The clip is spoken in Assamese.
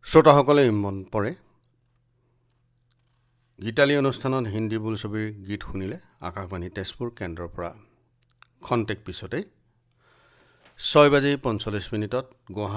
শ্ৰোতাসকলে মন পৰে গীতালি অনুষ্ঠানত হিন্দী বোলছবিৰ গীত শুনিলে আকাশবাণী তেজপুৰ কেন্দ্ৰৰ পৰা খন্তেক পিছতে 6:45 গুৱাহাটী